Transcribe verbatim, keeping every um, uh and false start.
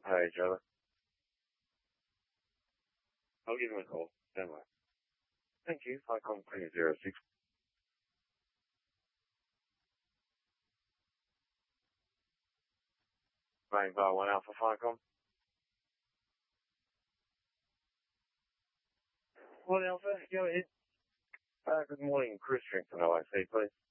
Hey, Joe. I'll give him a call. Don't worry. Thank you. Icon three zero six. Main bar one Alpha Ficom. One Alpha, go ahead. Uh, good morning, Chris Strington, O I C, please.